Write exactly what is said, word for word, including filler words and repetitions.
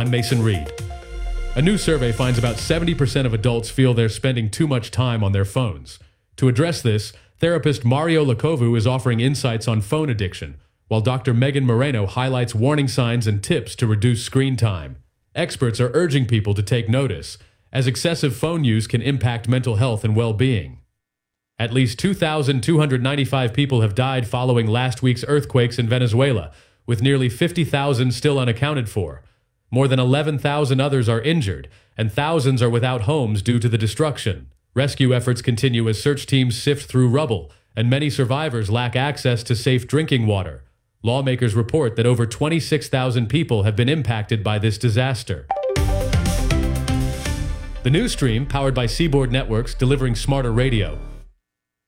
I'm Mason Reed. A new survey finds about seventy percent of adults feel they're spending too much time on their phones. To address this, therapist Mario Lacovu is offering insights on phone addiction, while Doctor Megan Moreno highlights warning signs and tips to reduce screen time. Experts are urging people to take notice, as excessive phone use can impact mental health and well-being. At least two thousand two hundred ninety-five people have died following last week's earthquakes in Venezuela, with nearly fifty thousand still unaccounted for. More than eleven thousand others are injured, and thousands are without homes due to the destruction. Rescue efforts continue as search teams sift through rubble, and many survivors lack access to safe drinking water. Lawmakers report that over twenty-six thousand people have been impacted by this disaster. The news stream, powered by Seaboard Networks, delivering smarter radio.